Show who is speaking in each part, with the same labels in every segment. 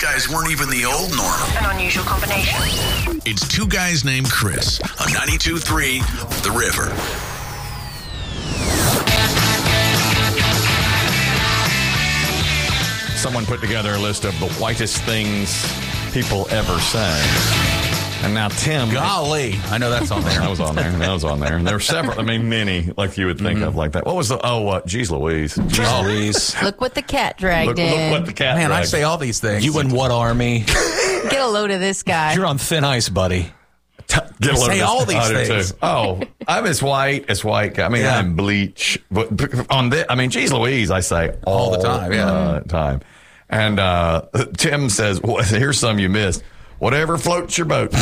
Speaker 1: guys weren't even the old norm.
Speaker 2: An unusual combination.
Speaker 1: It's two guys named Chris on 92.3 The River.
Speaker 3: Someone put together a list of the whitest things people ever say. And now Tim...
Speaker 4: Golly. I know that's on there.
Speaker 3: That was on there. That was on there. And there were several, many, like you would think of like that. What was geez Louise.
Speaker 4: Geez Louise.
Speaker 5: Look what the cat dragged in.
Speaker 3: Look what the cat
Speaker 4: Man,
Speaker 3: dragged.
Speaker 4: I say all these things.
Speaker 6: You in what army?
Speaker 5: Get a load of this guy.
Speaker 6: You're on thin ice, buddy.
Speaker 3: Get a load
Speaker 4: say
Speaker 3: of
Speaker 4: all
Speaker 3: this.
Speaker 4: these
Speaker 3: I do
Speaker 4: things.
Speaker 3: too. Oh, I'm as white.
Speaker 4: Yeah.
Speaker 3: I'm bleach. But on this, geez Louise, I say all
Speaker 4: the time, yeah.
Speaker 3: time. And Tim says, well, here's some you missed. Whatever floats your boat.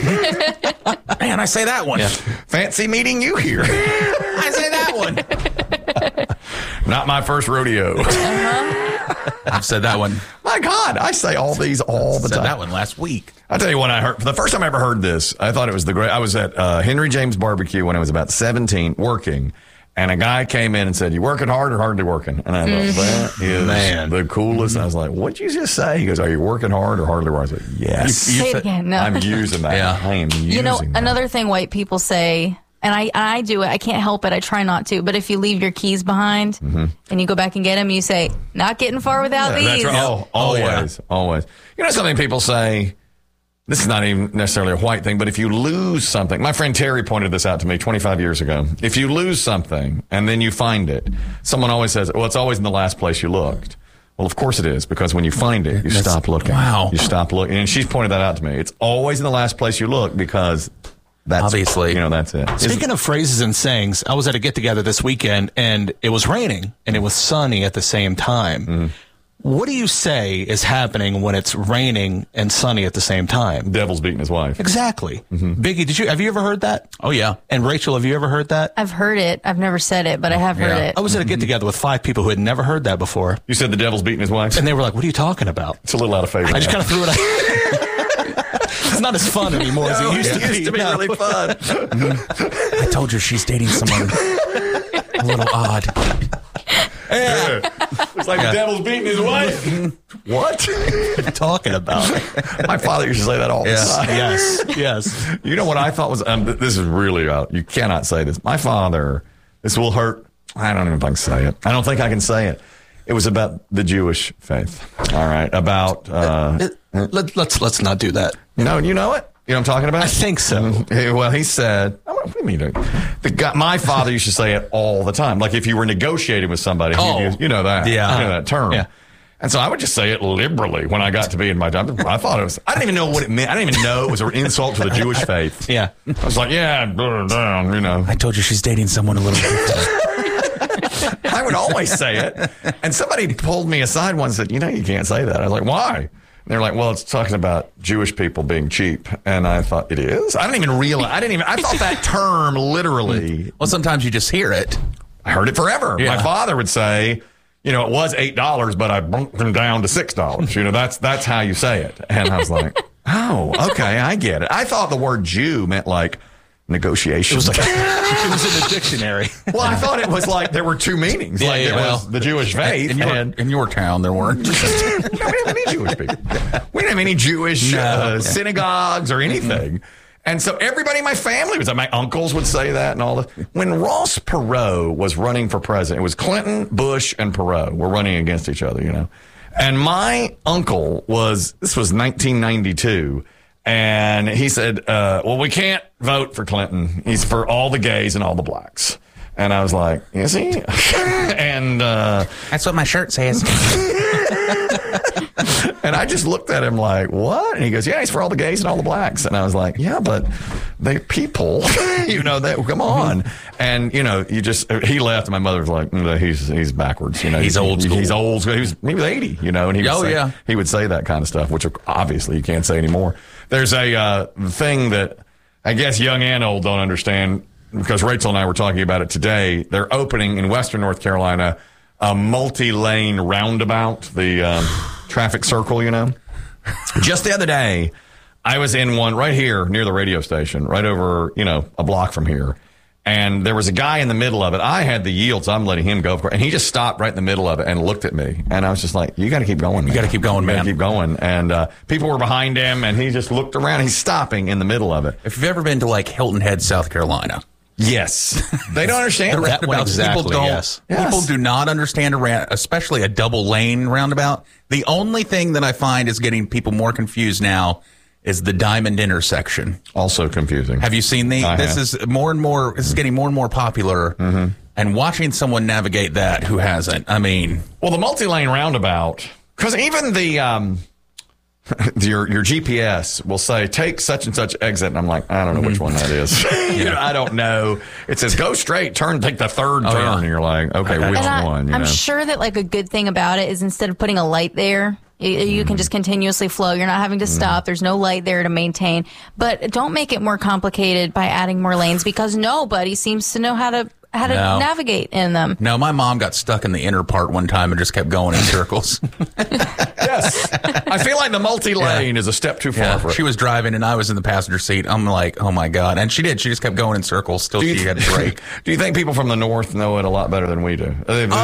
Speaker 4: Man, I say that one.
Speaker 6: Yeah.
Speaker 3: Fancy meeting you here.
Speaker 4: I say that one.
Speaker 3: Not my first rodeo.
Speaker 4: I've said that one.
Speaker 3: My God, I say all these all the
Speaker 4: said
Speaker 3: time.
Speaker 4: that one last week.
Speaker 3: I'll tell you what I heard. For the first time I ever heard this, I thought it was I was at Henry James Barbecue when I was about 17 working. And a guy came in and said, "You working hard or hardly working?" And I thought, that is the coolest. And I was like, "What'd you just say?" He goes, "Are you working hard or hardly working?" I said, "Yes."
Speaker 5: Say it again. No.
Speaker 3: I'm using that.
Speaker 4: Yeah.
Speaker 3: I am using that.
Speaker 5: Another thing white people say, and I do it, I can't help it, I try not to, but if you leave your keys behind and you go back and get them, you say, "Not getting far without these."
Speaker 3: That's right. Oh, always, always. You know something people say, this is not even necessarily a white thing, but if you lose something, my friend Terry pointed this out to me 25 years ago. If you lose something and then you find it, someone always says, well, it's always in the last place you looked. Well, of course it is, because when you find it, you stop looking.
Speaker 4: Wow.
Speaker 3: You stop looking. And she's pointed that out to me. It's always in the last place you look because that's,
Speaker 4: Obviously.
Speaker 3: that's it.
Speaker 6: Speaking of phrases and sayings, I was at a get-together this weekend, and it was raining, and it was sunny at the same time. What do you say is happening when it's raining and sunny at the same time?
Speaker 3: Devil's beating his wife.
Speaker 6: Exactly. Biggie, have you ever heard that?
Speaker 4: Oh, yeah.
Speaker 6: And Rachel, have you ever heard that?
Speaker 5: I've heard it. I've never said it, but I have heard
Speaker 4: Yeah.
Speaker 5: it.
Speaker 6: I was at a get-together with 5 people who had never heard that before,
Speaker 3: You said the devil's beating his wife?
Speaker 6: and they were like, "What are you talking about?"
Speaker 3: It's a little out of favor.
Speaker 6: I just kind of threw it out. It's not as fun anymore as it used to be. No.
Speaker 3: really fun.
Speaker 4: I told you she's dating someone a little odd.
Speaker 3: It's like the devil's beating his wife. What?
Speaker 6: What are you talking about?
Speaker 3: My father used to say that all the time.
Speaker 6: Yes.
Speaker 3: You know what I thought was, this is really out. You cannot say this. My father, this will hurt. I don't even think I can say it. I don't think I can say it. It was about the Jewish faith. All right. About,
Speaker 6: Let's not do that.
Speaker 3: you know it? You know what I'm talking about?
Speaker 6: I think so.
Speaker 3: Well, he said, what do you mean? My father used to say it all the time. Like if you were negotiating with somebody, you know that.
Speaker 6: Yeah.
Speaker 3: You know that term.
Speaker 6: Yeah.
Speaker 3: And so I would just say it liberally when I got to be in my job. I thought it was, I didn't even know what it meant. I didn't even know it was an insult to the Jewish faith.
Speaker 6: Yeah.
Speaker 3: I was like, yeah, down, you know.
Speaker 4: I told you she's dating someone a little bit.
Speaker 3: I would always say it. And somebody pulled me aside once and said, you can't say that. I was like, why? And they're like, well, it's talking about Jewish people being cheap. And I thought, it is? I didn't even realize. I thought that term literally.
Speaker 4: Well, sometimes you just hear it.
Speaker 3: I heard it forever.
Speaker 4: Yeah.
Speaker 3: My father would say, it was $8, but I bumped them down to $6. That's how you say it. And I was like, oh, okay, I get it. I thought the word Jew meant like negotiation.
Speaker 6: It was in the dictionary.
Speaker 3: Well, I thought it was like there were two meanings.
Speaker 6: Yeah,
Speaker 3: like
Speaker 6: yeah,
Speaker 3: there was the Jewish faith.
Speaker 4: In your town, there weren't.
Speaker 3: No, we didn't have any Jewish people. We didn't have any Jewish synagogues or anything. And so everybody in my family was, my uncles would say that and all that. When Ross Perot was running for president, it was Clinton, Bush, and Perot were running against each other, And my uncle this was 1992. And he said, well, we can't vote for Clinton. He's for all the gays and all the blacks. And I was like, is he? And
Speaker 4: That's what my shirt says.
Speaker 3: and I just looked at him like, what? And he goes, yeah, he's for all the gays and all the blacks. And I was like, yeah, but they people, that come on. And, he left and my mother was like, he's backwards.
Speaker 4: He's old school.
Speaker 3: He's old school. He was 80, and he would say that kind of stuff, which obviously you can't say anymore. There's a thing that I guess young and old don't understand, because Rachel and I were talking about it today. They're opening in Western North Carolina a multi-lane roundabout, the traffic circle, Just the other day, I was in one right here near the radio station, right over, a block from here. And there was a guy in the middle of it. I had the yield, so I'm letting him go. And he just stopped right in the middle of it and looked at me. And I was just like, you got to keep going, man.
Speaker 6: You got to keep going, man.
Speaker 3: Keep going. And people were behind him, and he just looked around. He's stopping in the middle of it.
Speaker 2: If you've ever been to like Hilton Head, South Carolina.
Speaker 3: Yes. They don't understand
Speaker 6: That one exactly,
Speaker 2: People do not understand especially a double lane roundabout. The only thing that I find is getting people more confused now is the Diamond intersection.
Speaker 3: Also confusing.
Speaker 2: Have you seen this is more and more, this is getting more and more popular. And watching someone navigate that who hasn't, I mean.
Speaker 3: Well, the multi-lane roundabout, because even the, your GPS will say, take such and such exit. And I'm like, I don't know which one that is. I don't know. It says, go straight, take the third turn.
Speaker 2: Yeah.
Speaker 3: And you're like, okay, which one?
Speaker 5: I'm sure that like a good thing about it is instead of putting a light there, you can just continuously flow. You're not having to stop. There's no light there to maintain. But don't make it more complicated by adding more lanes because nobody seems to know how to navigate in them.
Speaker 2: No, my mom got stuck in the inner part one time and just kept going in circles.
Speaker 3: Yes. I feel like the multi-lane is a step too far for it.
Speaker 2: She was driving and I was in the passenger seat. I'm like, oh my God. And she did. She just kept going in circles till she had to brake.
Speaker 3: Do you think people from the north know it a lot better than we do?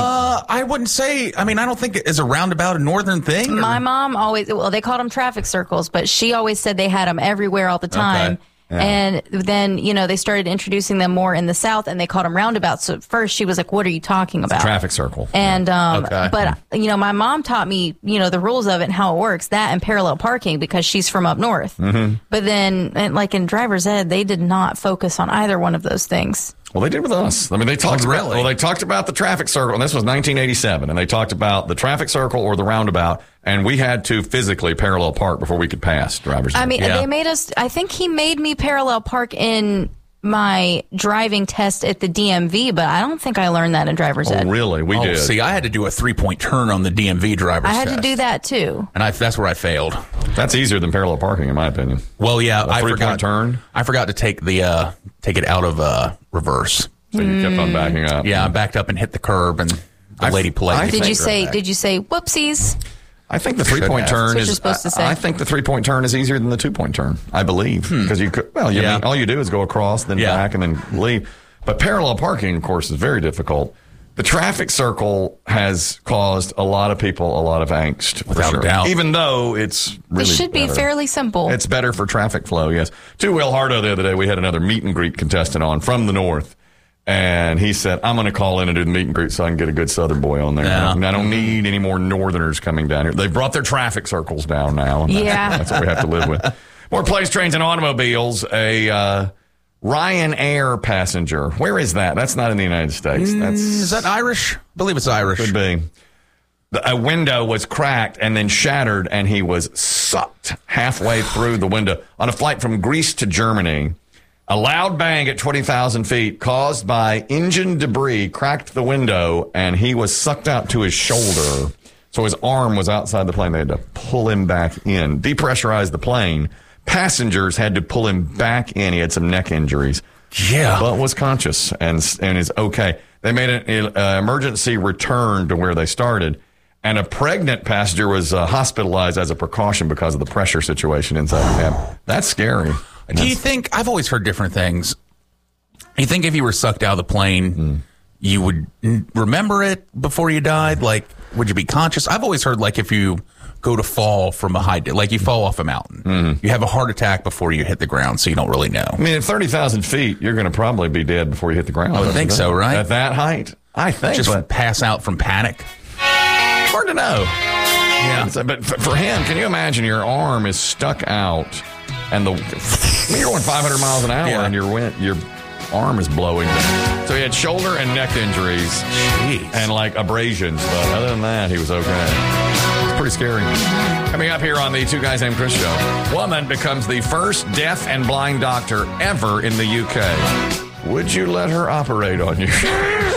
Speaker 2: I wouldn't say. I mean, I don't think it is a roundabout a northern thing.
Speaker 5: My mom always, they called them traffic circles, but she always said they had them everywhere all the time.
Speaker 2: Okay.
Speaker 3: Yeah.
Speaker 5: And then, they started introducing them more in the South and they called them roundabouts. So at first she was like, what are you talking about?
Speaker 3: Traffic circle.
Speaker 5: And,
Speaker 2: Okay.
Speaker 5: but, my mom taught me, the rules of it and how it works, that and parallel parking because she's from up north. But then, like in driver's ed, they did not focus on either one of those things.
Speaker 3: Well, they did with us. I mean, they talked
Speaker 2: really?
Speaker 3: about the traffic circle, and this was 1987, and they talked about the traffic circle or the roundabout, and we had to physically parallel park before we could pass driver's ed.
Speaker 5: I mean, they made us, I think he made me parallel park in my driving test at the DMV, but I don't think I learned that in driver's ed.
Speaker 3: Oh, really? We did.
Speaker 2: See, I had to do a 3-point turn on the DMV driver's
Speaker 5: I had
Speaker 2: test.
Speaker 5: to do that too.
Speaker 2: And that's where I failed.
Speaker 3: That's easier than parallel parking, in my opinion.
Speaker 2: Well, yeah,
Speaker 3: A 3-point turn?
Speaker 2: I forgot to take it out of reverse.
Speaker 3: So you kept on backing up.
Speaker 2: Yeah, I backed up and hit the curb, and the lady politely.
Speaker 5: Did you say whoopsies?
Speaker 3: I think the 3-point turn
Speaker 5: That's what
Speaker 3: is.
Speaker 5: you're supposed to say.
Speaker 3: I think the 3-point turn is easier than the 2-point turn. I believe because you could. Well, all you do is go across, then back, and then leave. But parallel parking, of course, is very difficult. The traffic circle has caused a lot of people a lot of angst,
Speaker 2: Without a doubt.
Speaker 3: Even though it's really
Speaker 5: It should be
Speaker 3: better.
Speaker 5: fairly simple.
Speaker 3: It's better for traffic flow. Yes. To Will Hardo the other day, we had another meet and greet contestant on from the north. And he said, I'm going to call in and do the meet and greet so I can get a good Southern boy on there.
Speaker 2: Yeah.
Speaker 3: I don't need any more Northerners coming down here. They've brought their traffic circles down now. And that's what we have to live with. More planes, trains, and automobiles. A Ryanair passenger. Where is that? That's not in the United States.
Speaker 2: Is that Irish? I believe it's Irish.
Speaker 3: Could be. A window was cracked and then shattered, and he was sucked halfway through the window on a flight from Greece to Germany. A loud bang at 20,000 feet caused by engine debris cracked the window, and he was sucked out to his shoulder. So his arm was outside the plane. They had to pull him back in, depressurize the plane. Passengers had to pull him back in. He had some neck injuries.
Speaker 2: Yeah.
Speaker 3: But was conscious and is okay. They made an emergency return to where they started. And a pregnant passenger was hospitalized as a precaution because of the pressure situation inside the cab. That's scary.
Speaker 2: Do you think, I've always heard different things. You think if you were sucked out of the plane, you would remember it before you died? Like, would you be conscious? I've always heard, like, if you go to fall from a high, like you fall off a mountain, you have a heart attack before you hit the ground, so you don't really know.
Speaker 3: I mean, at 30,000 feet, you're going to probably be dead before you hit the ground.
Speaker 2: I would think so, right?
Speaker 3: At that height, I think.
Speaker 2: Just pass out from panic.
Speaker 3: Hard to know.
Speaker 2: Yeah.
Speaker 3: But for him, can you imagine your arm is stuck out and you're going 500 miles an hour and your arm is blowing. So he had shoulder and neck injuries.
Speaker 2: Jeez.
Speaker 3: And like abrasions. But other than that, he was okay. It's pretty scary. Coming up here on the Two Guys Named Chris show, woman becomes the first deaf and blind doctor ever in the UK. Would you let her operate on you? She's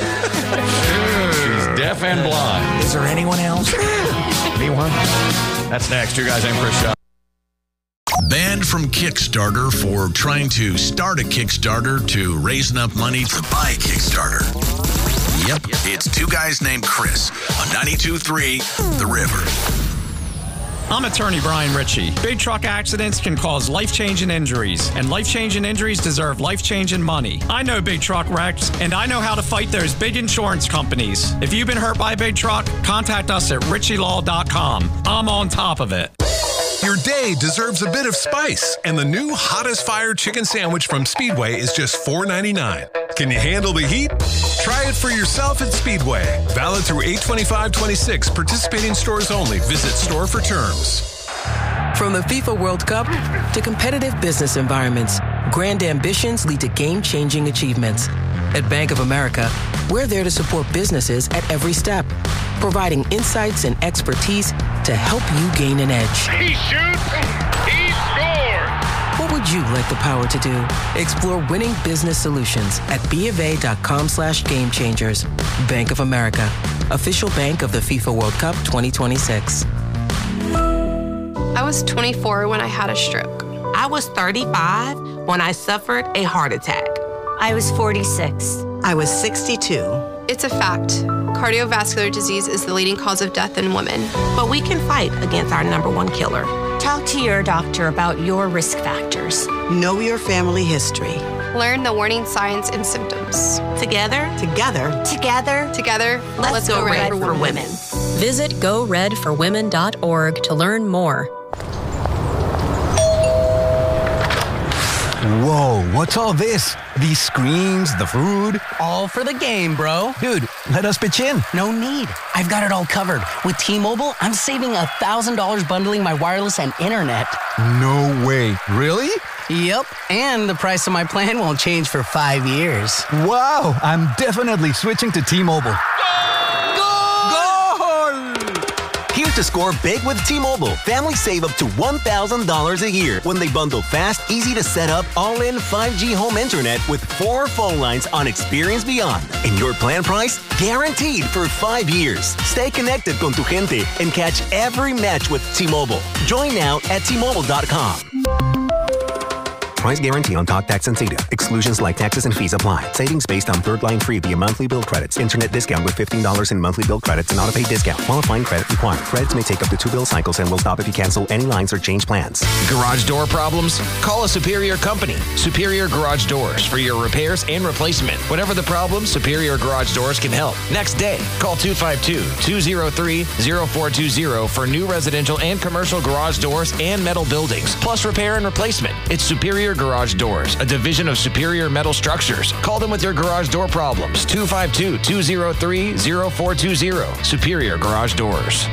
Speaker 3: deaf and blind.
Speaker 2: Is there anyone else?
Speaker 3: Anyone? That's next. Two Guys Named Chris show.
Speaker 1: Banned from Kickstarter for trying to start a Kickstarter to raise enough money to buy a Kickstarter. Yep, it's Two Guys Named Chris on 92.3 The River.
Speaker 7: I'm attorney Brian Ritchie. Big truck accidents can cause life-changing injuries, and life-changing injuries deserve life-changing money. I know big truck wrecks, and I know how to fight those big insurance companies. If you've been hurt by a big truck, contact us at ritchielaw.com. I'm on top of it.
Speaker 8: Your day deserves a bit of spice, and the new Hottest Fire Chicken Sandwich from Speedway is just $4.99. Can you handle the heat? Try it for yourself at Speedway. Valid through 8/25/26. Participating stores only. Visit store for terms.
Speaker 9: From the FIFA World Cup to competitive business environments, grand ambitions lead to game-changing achievements. At Bank of America, we're there to support businesses at every step, providing insights and expertise to help you gain an edge.
Speaker 10: He shoots, he scores!
Speaker 9: What would you like the power to do? Explore winning business solutions at BofA.com/gamechangers. Bank of America, official bank of the FIFA World Cup 2026.
Speaker 11: I was 24 when I had a stroke.
Speaker 12: I was 35 when I suffered a heart attack.
Speaker 13: I was 46.
Speaker 14: I was 62.
Speaker 11: It's a fact. Cardiovascular disease is the leading cause of death in women.
Speaker 12: But we can fight against our #1 killer.
Speaker 13: Talk to your doctor about your risk factors.
Speaker 14: Know your family history.
Speaker 11: Learn the warning signs and symptoms.
Speaker 12: Together, let's go red for women.
Speaker 15: Visit goredforwomen.org to learn more.
Speaker 16: Whoa, what's all this? These screens, the food?
Speaker 17: All for the game, bro.
Speaker 16: Dude, let us pitch in.
Speaker 17: No need. I've got it all covered. With T-Mobile, I'm saving $1,000 bundling my wireless and internet.
Speaker 16: No way. Really?
Speaker 17: Yep, and the price of my plan won't change for 5 years.
Speaker 16: Wow, I'm definitely switching to T-Mobile.
Speaker 18: Here to score big with T-Mobile. Families save up to $1,000 a year when they bundle fast, easy to set up, all-in 5G home internet with 4 phone lines on Experience Beyond. And your plan price? Guaranteed for 5 years. Stay connected con tu gente and catch every match with T-Mobile. Join now at T-Mobile.com. Price guarantee on talk, tax, and data. Exclusions like taxes and fees apply. Savings based on third line free via monthly bill credits. Internet discount with $15 in monthly bill credits and auto-pay discount. Qualifying credit required. Credits may take up to 2 bill cycles and will stop if you cancel any lines or change plans.
Speaker 19: Garage door problems? Call a Superior company. Superior Garage Doors for your repairs and replacement. Whatever the problem, Superior Garage Doors can help. Next day, call 252-203-0420 for new residential and commercial garage doors and metal buildings, plus repair and replacement. It's Superior Garage Doors, a division of Superior Metal Structures. Call them with your garage door problems. 252-203-0420. Superior Garage Doors.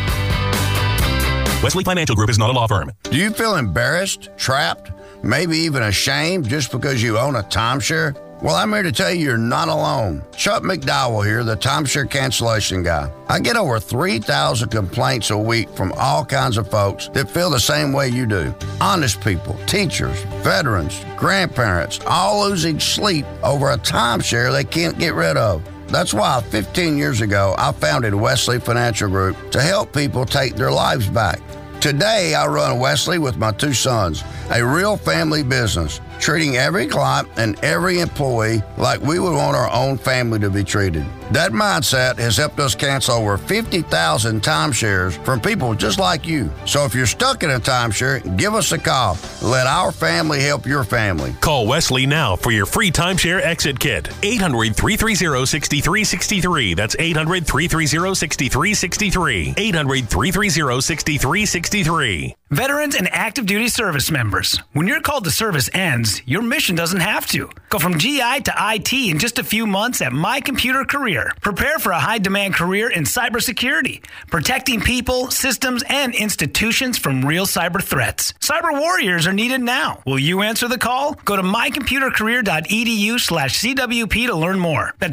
Speaker 20: Wesley Financial Group is not a law firm.
Speaker 21: Do you feel embarrassed, trapped, maybe even ashamed just because you own a timeshare? Well, I'm here to tell you you're not alone. Chuck McDowell here, the timeshare cancellation guy. I get over 3,000 complaints a week from all kinds of folks that feel the same way you do. Honest people, teachers, veterans, grandparents, all losing sleep over a timeshare they can't get rid of. That's why 15 years ago, I founded Wesley Financial Group to help people take their lives back. Today, I run Wesley with my 2 sons, a real family business, treating every client and every employee like we would want our own family to be treated. That mindset has helped us cancel over 50,000 timeshares from people just like you. So if you're stuck in a timeshare, give us a call. Let our family help your family.
Speaker 20: Call Wesley now for your free timeshare exit kit. 800-330-6363. That's 800-330-6363. 800-330-6363.
Speaker 22: Veterans and active duty service members, when your call to service ends, your mission doesn't have to. Go from GI to IT in just a few months at My Computer Career. Prepare for a high-demand career in cybersecurity, protecting people, systems, and institutions from real cyber threats. Cyber warriors are needed now. Will you answer the call? Go to mycomputercareer.edu/CWP to learn more. That's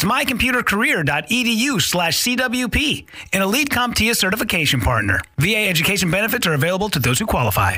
Speaker 22: mycomputercareer.edu/CWP, an elite CompTIA certification partner. VA education benefits are available to those who qualify.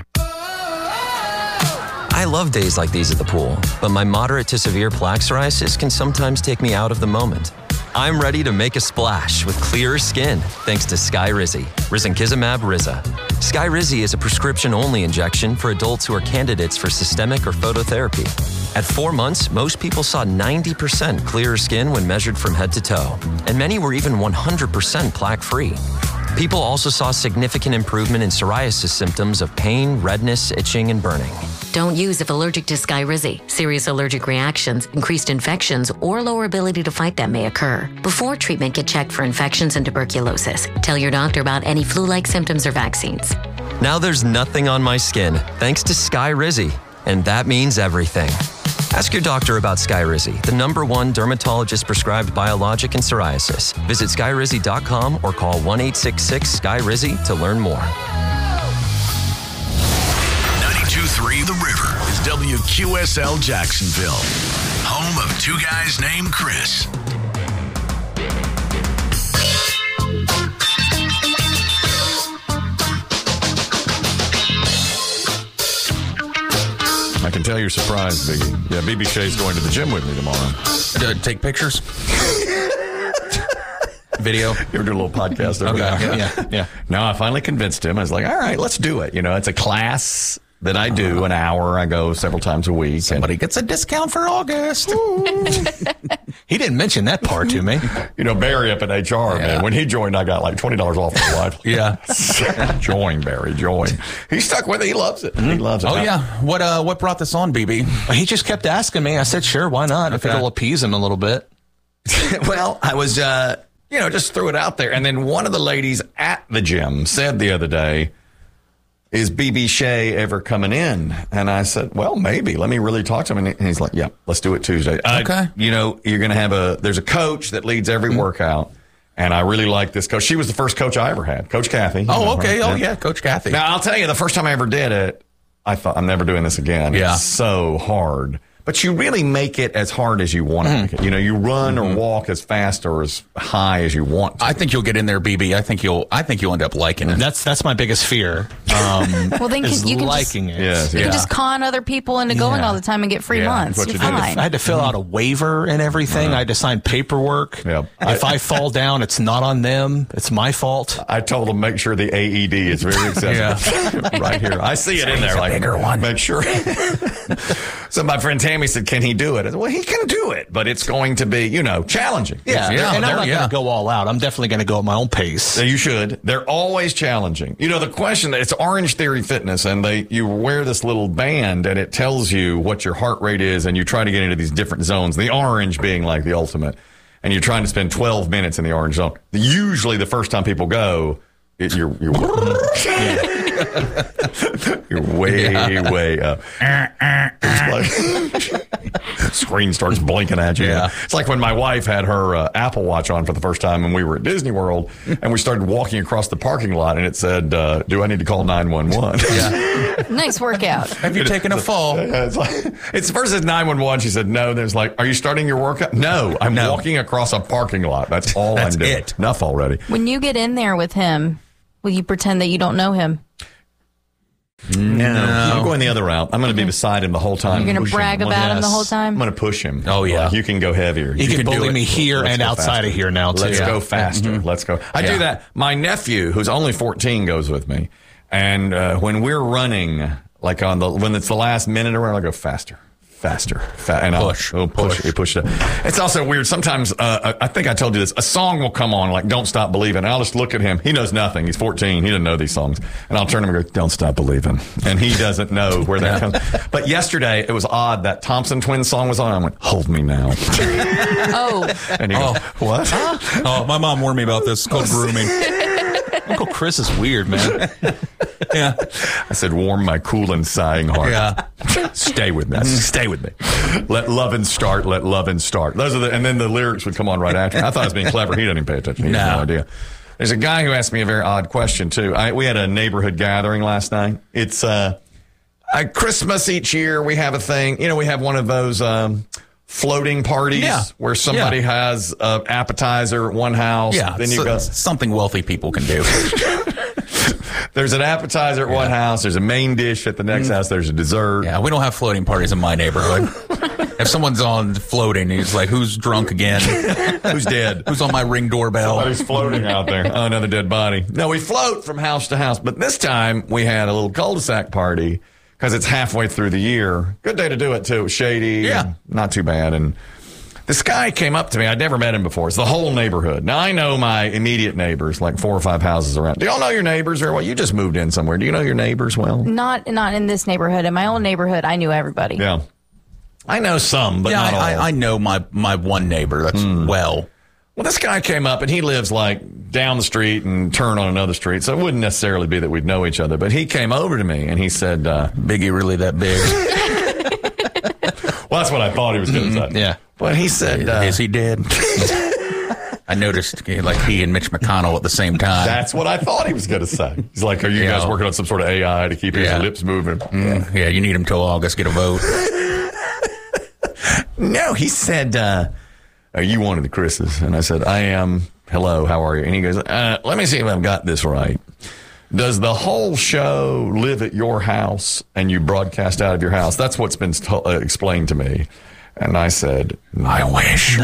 Speaker 23: I love days like these at the pool, but my moderate to severe plaque psoriasis can sometimes take me out of the moment. I'm ready to make a splash with clearer skin thanks to Skyrizi, risankizumab Riza. Skyrizi is a prescription-only injection for adults who are candidates for systemic or phototherapy. At 4 months, most people saw 90% clearer skin when measured from head to toe, and many were even 100% plaque-free. People also saw significant improvement in psoriasis symptoms of pain, redness, itching, and burning.
Speaker 13: Don't use if allergic to Skyrizi. Serious allergic reactions, increased infections, or lower ability to fight them may occur. Before treatment, get checked for infections and tuberculosis. Tell your doctor about any flu-like symptoms or vaccines.
Speaker 23: Now there's nothing on my skin thanks to Skyrizi, and that means everything. Ask your doctor about Skyrizi, the #1 dermatologist-prescribed biologic in psoriasis. Visit Skyrizi.com or call 1-866-SKY-RIZI to learn more.
Speaker 1: 92.3 The River is WQSL Jacksonville, home of two guys named Chris.
Speaker 3: I can tell you're surprised, Biggie. Yeah, BB Shea's going to the gym with me tomorrow.
Speaker 2: Take pictures? Video?
Speaker 3: You ever do a little podcast over there? Yeah. No, I finally convinced him. I was like, all right, let's do it. You know, it's a class that I do an hour. I go several times a week.
Speaker 2: Somebody gets a discount for August.
Speaker 4: He didn't mention that part to me.
Speaker 3: You know, Barry up at HR, man, when he joined, I got like $20 off my wife.
Speaker 2: Yeah.
Speaker 3: Join, Barry, join. He stuck with it. He loves it. He loves it.
Speaker 2: Oh, yeah. What brought this on, BB?
Speaker 4: He just kept asking me. I said, sure, why not? If it'll appease him a little bit.
Speaker 3: Well, I was, just threw it out there. And then one of the ladies at the gym said the other day, is BB Shea ever coming in? And I said, well, maybe. Let me really talk to him. And he's like, yeah, let's do it Tuesday.
Speaker 2: Okay.
Speaker 3: You know, you're going to have there's a coach that leads every workout. And I really like this coach. She was the first coach I ever had, Coach Kathy.
Speaker 2: Oh, okay. Right? Oh, yeah, Coach Kathy.
Speaker 3: Now, I'll tell you, the first time I ever did it, I thought, I'm never doing this again.
Speaker 2: Yeah.
Speaker 3: It's so hard. But you really make it as hard as you want to make it. You know, you run or walk as fast or as high as you want to.
Speaker 2: I think you'll get in there, BB. I think you'll end up liking it.
Speaker 4: That's my biggest fear.
Speaker 5: Well, then you can
Speaker 4: liking it.
Speaker 3: Yes,
Speaker 5: you can just con other people into going all the time and get free months. You're fine.
Speaker 4: I had to fill out a waiver and everything. I had to sign paperwork.
Speaker 3: Yep.
Speaker 4: If I fall down, it's not on them. It's my fault.
Speaker 3: I told them make sure the AED is very accessible. Right here. I see it in there. Like,
Speaker 2: bigger one.
Speaker 3: Make sure. So my friend Tammy said, can he do it? I said, well, he can do it, but it's going to be, challenging.
Speaker 4: Yeah. And I'm not going to go all out. I'm definitely going to go at my own pace.
Speaker 3: So you should. They're always challenging. The question, it's Orange Theory Fitness, and you wear this little band, and it tells you what your heart rate is, and you try to get into these different zones, the orange being like the ultimate, and you're trying to spend 12 minutes in the orange zone. Usually the first time people go, you're way up. Screen starts blinking at you.
Speaker 2: Yeah.
Speaker 3: It's like when my wife had her Apple Watch on for the first time and we were at Disney World and we started walking across the parking lot and it said, do I need to call 911?
Speaker 2: Yeah.
Speaker 5: Nice workout.
Speaker 2: Have you taken a fall?
Speaker 3: It's first it's 911. She said, no. There's like, are you starting your workout? No, I'm walking across a parking lot. That's all I'm doing.
Speaker 2: It.
Speaker 3: Enough already.
Speaker 5: When you get in there with him, will you pretend that you don't know him?
Speaker 3: No. I'm going the other route. I'm going to be beside him the whole time.
Speaker 5: You're going to brag about him the whole time?
Speaker 3: I'm going to push him.
Speaker 2: Oh, yeah.
Speaker 3: Like, you can go heavier.
Speaker 4: You can bully me here and outside of here now, too.
Speaker 3: Let's go faster. Let's go. I do that. My nephew, who's only 14, goes with me. And when we're running, like when it's the last minute or whatever, I go faster. And
Speaker 2: push.
Speaker 3: I'll push. You push it. It's also weird. Sometimes, I think I told you this, a song will come on like Don't Stop Believing. And I'll just look at him. He knows nothing. He's 14. He doesn't know these songs. And I'll turn to him and go, Don't Stop Believing. And he doesn't know where that comes. But yesterday, it was odd. That Thompson Twins song was on. I went, Hold Me Now.
Speaker 5: Oh.
Speaker 3: And he goes, what?
Speaker 2: Oh, my mom warned me about this. It's called grooming.
Speaker 4: Uncle Chris is weird, man.
Speaker 2: Yeah.
Speaker 3: I said, warm my cool and sighing heart.
Speaker 2: Yeah.
Speaker 3: Stay with me. Stay with me. Let lovin' start. Let lovin' start. Those are and then the lyrics would come on right after. I thought I was being clever. He didn't even pay attention. He had no idea. There's a guy who asked me a very odd question, too. We had a neighborhood gathering last night. It's Christmas each year. We have a thing. We have one of those floating parties where somebody has an appetizer at one house.
Speaker 2: Yeah,
Speaker 3: then you go
Speaker 2: something wealthy people can do.
Speaker 3: There's an appetizer at one house. There's a main dish at the next house. There's a dessert.
Speaker 2: Yeah, we don't have floating parties in my neighborhood. If someone's on floating, he's like, who's drunk again?
Speaker 3: Who's dead?
Speaker 2: Who's on my Ring doorbell?
Speaker 3: Somebody's floating out there. Oh, another dead body. No, we float from house to house. But this time we had a little cul-de-sac party because it's halfway through the year. Good day to do it, too. It was shady.
Speaker 2: Yeah.
Speaker 3: Not too bad. And This guy came up to me. I'd never met him before. It's the whole neighborhood. Now, I know my immediate neighbors, like 4 or 5 houses around. Do y'all know your neighbors very well? You just moved in somewhere. Do you know your neighbors well?
Speaker 5: Not in this neighborhood. In my old neighborhood, I knew everybody.
Speaker 3: Yeah. I know some, but not all.
Speaker 2: I know my one neighbor. That's well.
Speaker 3: Well, this guy came up, and he lives like down the street and turn on another street, so it wouldn't necessarily be that we'd know each other. But he came over to me, and he said,
Speaker 2: Biggie really that big?
Speaker 3: Well, that's what I thought he was going to say.
Speaker 4: Yeah.
Speaker 3: But he said...
Speaker 2: is he dead? I noticed like he and Mitch McConnell at the same time.
Speaker 3: That's what I thought he was going to say. He's like, are you guys working on some sort of AI to keep his lips moving?
Speaker 2: Yeah, you need him till August, get a vote.
Speaker 3: No, he said, are you one of the Chris's? And I said, I am. Hello, how are you? And he goes, let me see if I've got this right. Does the whole show live at your house and you broadcast out of your house? That's what's been explained to me. And I said, I wish.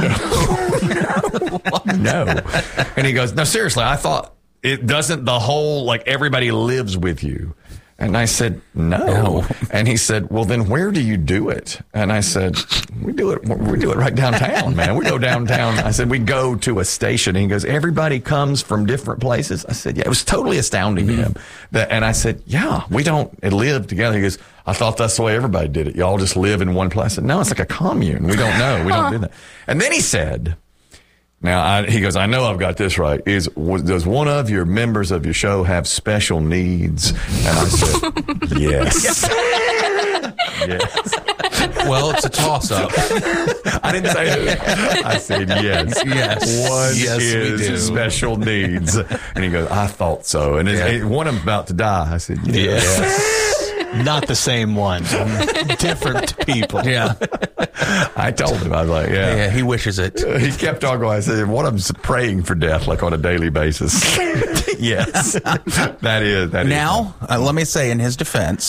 Speaker 3: No. And he goes, no, seriously, I thought it doesn't the whole, like everybody lives with you. And I said, no. And he said, well, then where do you do it? And I said, we do it right downtown, man. We go downtown. I said, we go to a station. And he goes, everybody comes from different places. I said, yeah, it was totally astounding to him. And I said, yeah, we don't live together. He goes, I thought that's the way everybody did it. Y'all just live in one place. I said, no, it's like a commune. We don't know. We don't do that. And then he said, now, he goes, I know I've got this right. Does one of your members of your show have special needs? And I said, yes. Yes.
Speaker 2: Well, it's a toss-up.
Speaker 3: I didn't say who. I said yes.
Speaker 2: Yes.
Speaker 3: One
Speaker 2: Yes, we
Speaker 3: is
Speaker 2: do.
Speaker 3: special needs. And he goes, I thought so. And one of them's about to die. I said, yes.
Speaker 4: Not the same one. Different people.
Speaker 2: Yeah.
Speaker 3: I told him, I was like,
Speaker 2: Yeah, he wishes it.
Speaker 3: He kept on going. I said, one of them's praying for death, like on a daily basis. Yes. That is.
Speaker 2: Now, let me say in his defense,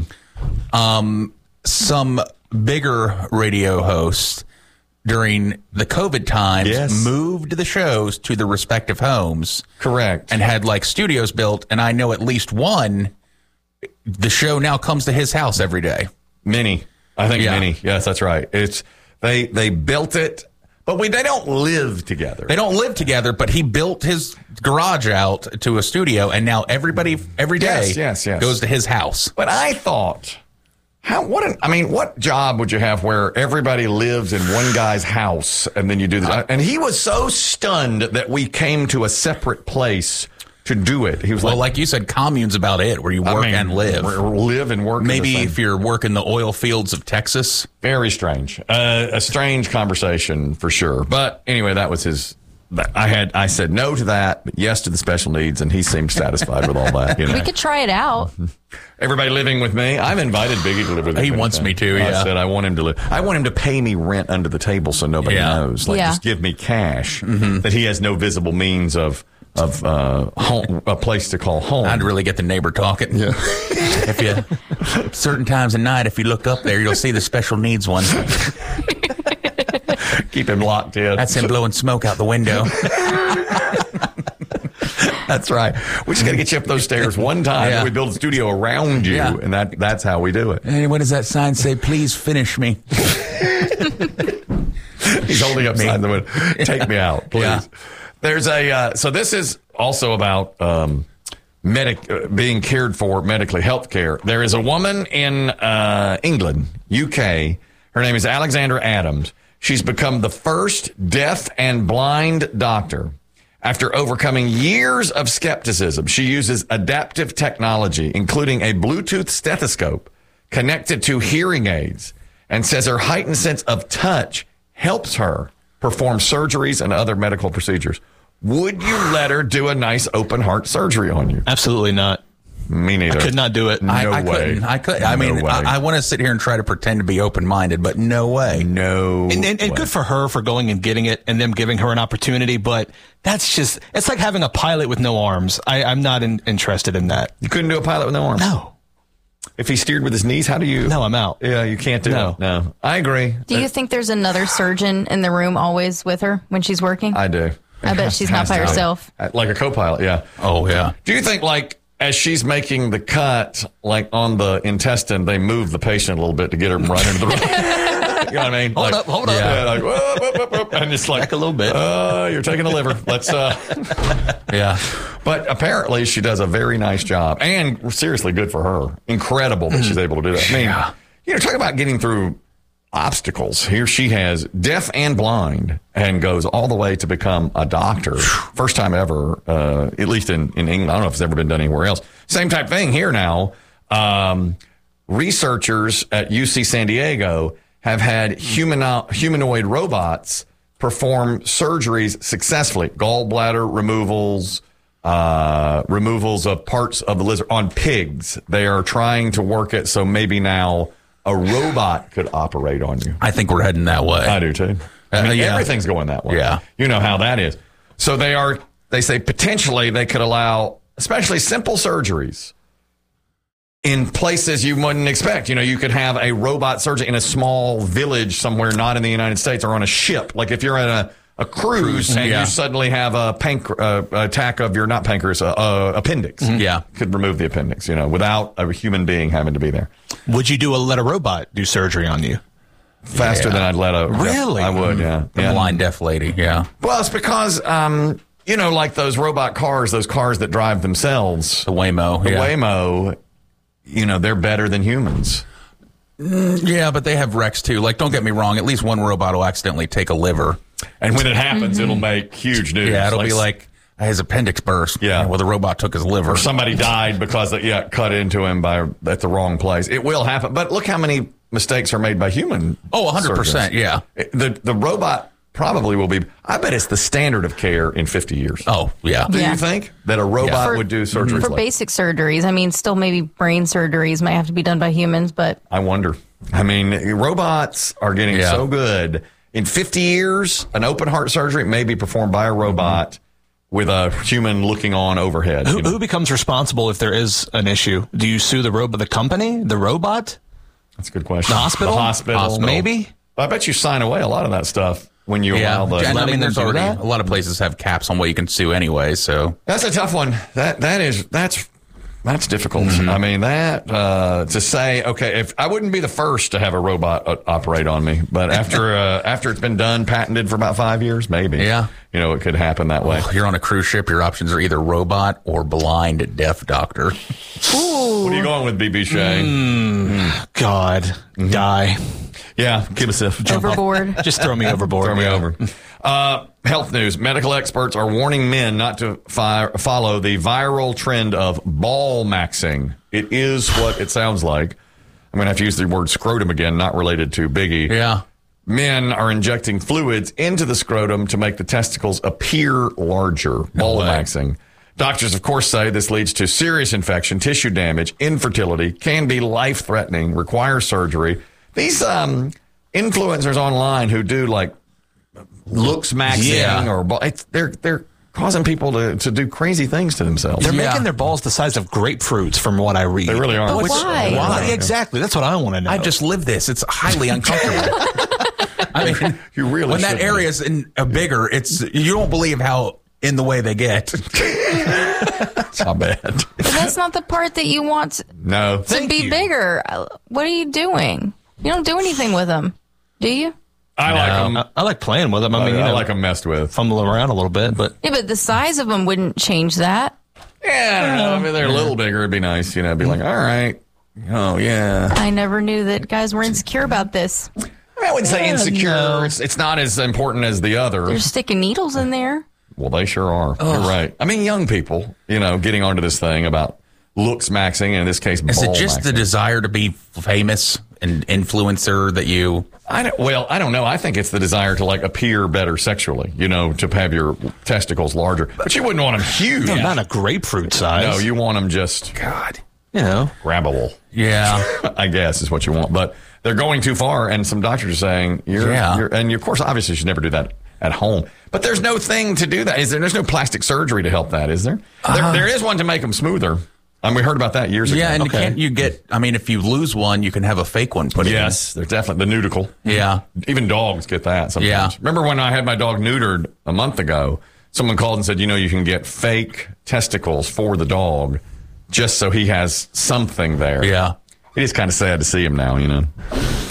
Speaker 2: some bigger radio hosts during the COVID times moved the shows to the respective homes.
Speaker 3: Correct.
Speaker 2: And had like studios built. And I know at least one, the show now comes to his house every day.
Speaker 3: Many. I think many. Yes, that's right. It's they built it, but they don't live together.
Speaker 2: They don't live together, but he built his garage out to a studio, and now everybody every day goes to his house.
Speaker 3: But I thought, what job would you have where everybody lives in one guy's house and then you do this? And he was so stunned that we came to a separate place to do it. He was
Speaker 2: like you said, commune's about it, where you work and live.
Speaker 3: Live and work.
Speaker 2: Maybe if you're working the oil fields of Texas.
Speaker 3: Very strange. A strange conversation for sure. But anyway, that was his. I said no to that, but yes to the special needs, and he seemed satisfied with all that. You know?
Speaker 5: We could try it out.
Speaker 3: Everybody living with me. I've invited Biggie to live with me.
Speaker 2: He wants me to. Yeah.
Speaker 3: I said I want him to live. I want him to pay me rent under the table so nobody knows. Just give me cash that he has no visible means of home, a place to call home.
Speaker 2: I'd really get the neighbor talking. Yeah. If you certain times of night, if you look up there, you'll see the special needs one.
Speaker 3: Keep him locked in.
Speaker 2: That's him blowing smoke out the window.
Speaker 3: That's right. We just got to get you up those stairs one time. And we build a studio around you, and that's how we do it.
Speaker 2: And what does that sign say? Please finish me.
Speaker 3: He's holding up sign that would take me out, please. Yeah. There's so this is also about being cared for medically, health care. There is a woman in England, UK. Her name is Alexandra Adams. She's become the first deaf and blind doctor. After overcoming years of skepticism, she uses adaptive technology, including a Bluetooth stethoscope connected to hearing aids, and says her heightened sense of touch helps her perform surgeries and other medical procedures. Would you let her do a nice open heart surgery on you?
Speaker 4: Absolutely not.
Speaker 3: Me neither.
Speaker 4: I could not do it.
Speaker 3: No way.
Speaker 2: I could. I mean, I want to sit here and try to pretend to be open-minded, but no way.
Speaker 3: No.
Speaker 4: And good for her for going and getting it and them giving her an opportunity, but that's just, it's like having a pilot with no arms. I'm not interested in that.
Speaker 3: You couldn't do a pilot with no arms?
Speaker 4: No.
Speaker 3: If he steered with his knees, how do you?
Speaker 4: No, I'm out.
Speaker 3: Yeah, you can't do it. No. I agree.
Speaker 5: Do you think there's another surgeon in the room always with her when she's working?
Speaker 3: I do.
Speaker 5: I bet she's not by herself.
Speaker 3: Like a co-pilot, yeah.
Speaker 2: Oh, yeah.
Speaker 3: Do you think, like, as she's making the cut, like on the intestine, they move the patient a little bit to get her right into the room? You know what I mean?
Speaker 4: Hold up.
Speaker 3: Yeah, like, whoop, and it's like
Speaker 4: back a little bit.
Speaker 3: You're taking the liver. Let's.
Speaker 2: Yeah.
Speaker 3: But apparently, she does a very nice job, and seriously, good for her. Incredible that she's able to do that. I mean, talk about getting through obstacles. Here she has deaf and blind, and goes all the way to become a doctor. First time ever, at least in England. I don't know if it's ever been done anywhere else. Same type thing here now. Researchers at UC San Diego have had humanoid robots perform surgeries successfully. Gallbladder removals, removals of parts of the lizard on pigs. They are trying to work it so maybe now a robot could operate on you.
Speaker 2: I think we're heading that way.
Speaker 3: I do too. Everything's going that way.
Speaker 2: Yeah.
Speaker 3: You know how that is. So they say potentially they could allow, especially simple surgeries in places you wouldn't expect. You could have a robot surgeon in a small village somewhere, not in the United States, or on a ship. Like if you're in a cruise and you suddenly have a attack of your, not pancreas, appendix.
Speaker 2: Yeah.
Speaker 3: Could remove the appendix, without a human being having to be there.
Speaker 4: Would you let a robot do surgery on you?
Speaker 3: Faster than I'd let a...
Speaker 4: Really?
Speaker 3: I would, yeah.
Speaker 2: The blind deaf lady, yeah.
Speaker 3: Well, it's because, like those robot cars, those cars that drive themselves.
Speaker 2: The Waymo.
Speaker 3: The Waymo, they're better than humans.
Speaker 2: Yeah, but they have wrecks too. Like, don't get me wrong, at least one robot will accidentally take a liver.
Speaker 3: And when it happens, it'll make huge news.
Speaker 2: Yeah, it'll be like his appendix burst.
Speaker 3: Yeah.
Speaker 2: Well, the robot took his liver.
Speaker 3: Or somebody died because they cut into him at the wrong place. It will happen. But look how many mistakes are made by human.
Speaker 2: Oh, 100%,
Speaker 3: surgeons.
Speaker 2: yeah.
Speaker 3: The robot probably will be, I bet it's the standard of care in 50 years.
Speaker 2: Oh, yeah.
Speaker 3: Do you think that a robot would do surgery?
Speaker 5: For basic surgeries, I mean, still maybe brain surgeries might have to be done by humans, but...
Speaker 3: I wonder. I mean, robots are getting so good. In 50 years, an open heart surgery may be performed by a robot with a human looking on overhead.
Speaker 4: Who becomes responsible if there is an issue? Do you sue the company, the robot?
Speaker 3: That's a good question.
Speaker 4: The hospital?
Speaker 3: The hospital.
Speaker 4: Maybe?
Speaker 3: I bet you sign away a lot of that stuff when you allow the...
Speaker 2: And I mean, there's already a lot of places have caps on what you can sue anyway, so...
Speaker 3: That's a tough one. That's difficult. I mean, to say, okay, if I wouldn't be the first to have a robot operate on me, but after it's been done, patented for about 5 years, maybe.
Speaker 2: Yeah.
Speaker 3: It could happen that way.
Speaker 2: You're on a cruise ship, your options are either robot or blind deaf doctor.
Speaker 3: Ooh. What are you going with, BB Shea?
Speaker 4: God. Die.
Speaker 3: Yeah, give us a jump
Speaker 5: overboard.
Speaker 4: Just throw me overboard.
Speaker 3: Throw me over. Health news. Medical experts are warning men not to follow the viral trend of ball maxing. It is what it sounds like. I'm going to have to use the word scrotum again, not related to Biggie.
Speaker 2: Yeah.
Speaker 3: Men are injecting fluids into the scrotum to make the testicles appear larger. Ball maxing. Doctors, of course, say this leads to serious infection, tissue damage, infertility, can be life-threatening, require surgery. These influencers online who do like looks maxing or they're causing people to do crazy things to themselves.
Speaker 4: They're making their balls the size of grapefruits, from what I read.
Speaker 3: They really are.
Speaker 5: But why?
Speaker 4: Why? Exactly. That's what I want to know.
Speaker 2: I just lived this. It's highly uncomfortable. I mean,
Speaker 3: you really
Speaker 2: when that area is bigger, you don't believe how in the way they get.
Speaker 3: It's not bad.
Speaker 5: But that's not the part that you want to be bigger. What are you doing? You don't do anything with them, do you?
Speaker 3: I like them.
Speaker 4: I like playing with them. I mean,
Speaker 3: I like them messed with.
Speaker 4: Fumbling around a little bit, but...
Speaker 5: Yeah, but the size of them wouldn't change that.
Speaker 3: Yeah, I don't know. I mean, they're a little bigger. It'd be nice, It'd be like, all right. Oh, yeah.
Speaker 5: I never knew that guys were insecure about this.
Speaker 3: I mean, I wouldn't say insecure. No. It's not as important as the other.
Speaker 5: They're sticking needles in there.
Speaker 3: Well, they sure are. Ugh. You're right. I mean, young people, getting onto this thing about looks maxing, and in this case,
Speaker 2: is
Speaker 3: ball
Speaker 2: it just
Speaker 3: maxing.
Speaker 2: the desire to be famous and influencer that you...
Speaker 3: I don't know. I think it's the desire to appear better sexually, to have your testicles larger. But you wouldn't want them huge.
Speaker 4: No, not a grapefruit size.
Speaker 3: No, you want them just...
Speaker 2: God.
Speaker 3: Grabbable.
Speaker 2: Yeah.
Speaker 3: I guess is what you want. But they're going too far, and some doctors are saying, and of course, obviously, you should never do that at home. But there's no thing to do that. Is there? There's no plastic surgery to help that, is there? There is one to make them smoother. We heard about that years ago.
Speaker 2: Yeah, and can't you get... I mean, if you lose one, you can have a fake one put in.
Speaker 3: Yes, they're definitely... The nudicle.
Speaker 2: Yeah.
Speaker 3: Even dogs get that sometimes.
Speaker 2: Yeah.
Speaker 3: Remember when I had my dog neutered a month ago, someone called and said, you can get fake testicles for the dog just so he has something there.
Speaker 2: Yeah.
Speaker 3: It is kind of sad to see him now,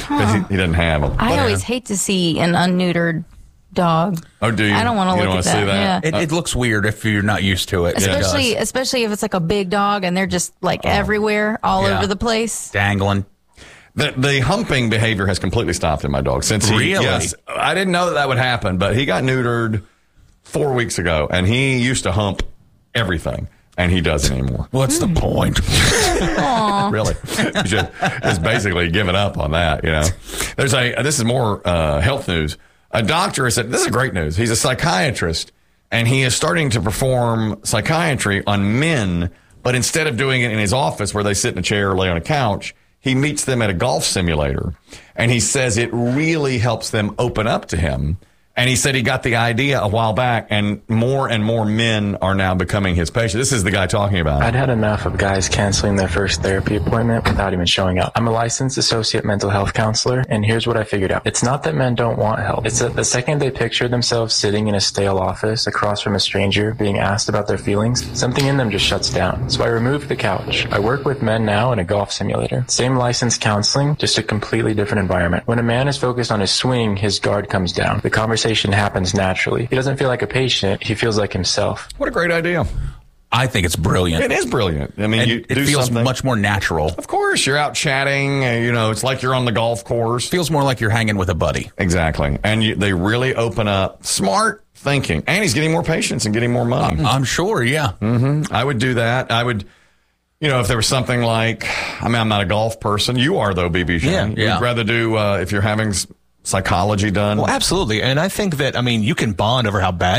Speaker 3: because he doesn't have them.
Speaker 5: I always hate to see an unneutered dog.
Speaker 3: Oh, do you?
Speaker 5: I don't want to look at that. Yeah.
Speaker 2: It looks weird if you're not used to it.
Speaker 5: Especially if it's like a big dog and they're just like everywhere, all over the place.
Speaker 2: Dangling.
Speaker 3: The humping behavior has completely stopped in my dog. Yes, I didn't know that would happen, but he got neutered 4 weeks ago, and he used to hump everything, and he doesn't anymore.
Speaker 2: What's the point?
Speaker 3: Really? He's basically given up on that, you know. This is more health news. A doctor has said, this is great news. He's a psychiatrist, and he is starting to perform psychiatry on men, but instead of doing it in his office where they sit in a chair or lay on a couch, he meets them at a golf simulator. And he says it really helps them open up to him. And he said he got the idea a while back, and more men are now becoming his patients. This is the guy talking about it.
Speaker 6: I'd had enough of guys canceling their first therapy appointment without even showing up. I'm a licensed associate mental health counselor, and here's what I figured out. It's not that men don't want help. It's that the second they picture themselves sitting in a stale office across from a stranger being asked about their feelings, something in them just shuts down. So I removed the couch. I work with men now in a golf simulator. Same licensed counseling, just a completely different environment. When a man is focused on his swing, his guard comes down. The conversation happens naturally. He doesn't feel like a patient. He feels like himself.
Speaker 3: What a great idea.
Speaker 2: I think it's brilliant.
Speaker 3: It is brilliant. I mean,
Speaker 2: it feels much more natural.
Speaker 3: Of course, you're out chatting. It's like you're on the golf course.
Speaker 2: Feels more like you're hanging with a buddy.
Speaker 3: Exactly. And they really open up. Smart thinking. And he's getting more patients and getting more money.
Speaker 2: I'm sure, yeah.
Speaker 3: Mm-hmm. I would do that. I would, if there was something like, I'm not a golf person. You are, though, BB Shane.
Speaker 4: Yeah.
Speaker 3: You'd rather do, if you're having psychology done.
Speaker 4: Well, absolutely. And I think that, you can bond over how bad